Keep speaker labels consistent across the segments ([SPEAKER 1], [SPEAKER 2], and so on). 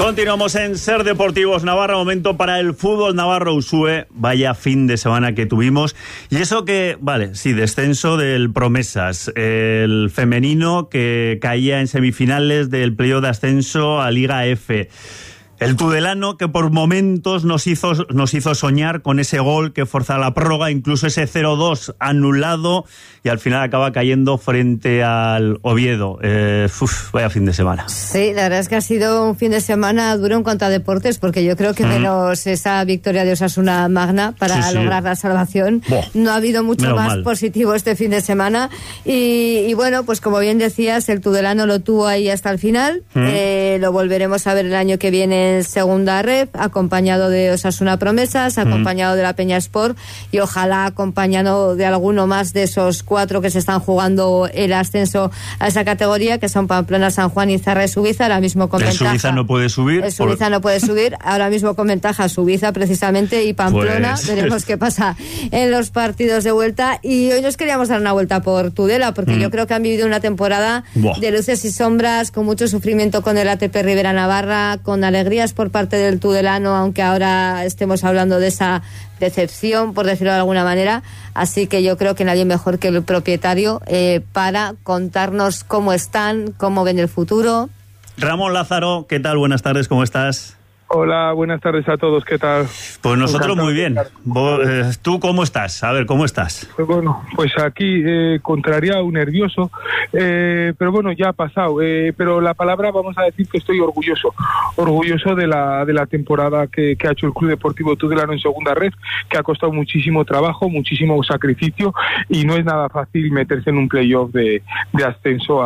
[SPEAKER 1] Continuamos en Ser Deportivos Navarra, momento para el fútbol navarro. Usue, vaya fin de semana que tuvimos. Y eso que, vale, sí, descenso del Promesas, el femenino que caía en semifinales del playoff de ascenso a Liga F. El Tudelano que por momentos nos hizo soñar con ese gol que forza la prórroga, incluso ese 0-2 anulado, y al final acaba cayendo frente al Oviedo. Vaya fin de semana.
[SPEAKER 2] Sí, la verdad es que ha sido un fin de semana duro en cuanto a deportes, porque yo creo que menos esa victoria de Osasuna Magna para lograr la salvación, no ha habido mucho más positivo este fin de semana. Y bueno, pues como bien decías, el Tudelano lo tuvo ahí hasta el final. Lo volveremos a ver el año que viene en segunda red, acompañado de Osasuna Promesas, acompañado de la Peña Sport, y ojalá acompañado de alguno más de esos 4 que se están jugando el ascenso a esa categoría, que son Pamplona, San Juan y Zarra y Subiza. Ahora mismo con ventaja.
[SPEAKER 1] Subiza no puede subir.
[SPEAKER 2] Subiza no puede subir. Ahora mismo con ventaja Subiza precisamente y Pamplona. Veremos qué pasa en los partidos de vuelta. Y hoy nos queríamos dar una vuelta por Tudela, porque yo creo que han vivido una temporada de luces y sombras, con mucho sufrimiento con el ATP Rivera Navarra, con alegrías por parte del Tudelano, aunque ahora estemos hablando de esa decepción, por decirlo de alguna manera. Así que yo creo que nadie mejor que el propietario para contarnos cómo están, cómo ven el futuro. Ramón Lázaro, ¿qué tal? Buenas tardes, ¿cómo estás?
[SPEAKER 3] Hola, buenas tardes a todos, ¿qué tal?
[SPEAKER 1] Pues nosotros muy bien. ¿Tú cómo estás? A ver, ¿cómo estás?
[SPEAKER 3] Pues bueno, pues aquí contrariado, nervioso, pero bueno, ya ha pasado. Pero la palabra, vamos a decir que estoy orgulloso de la temporada que ha hecho el Club Deportivo Tudelano en segunda red, que ha costado muchísimo trabajo, muchísimo sacrificio, y no es nada fácil meterse en un playoff de ascenso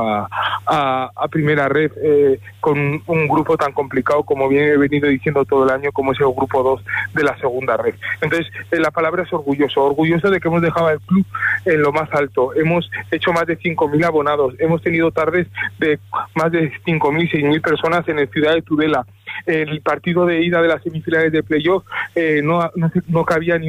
[SPEAKER 3] a primera red con un grupo tan complicado como bien he venido diciendo todo el año, como es el grupo 2 de la segunda red. Entonces, la palabra es orgulloso de que hemos dejado al club en lo más alto. Hemos hecho más de 5.000 abonados, hemos tenido tardes de más de 5.000, 6.000 personas en el Ciudad de Tudela. El partido de ida de las semifinales de playoff no cabía ni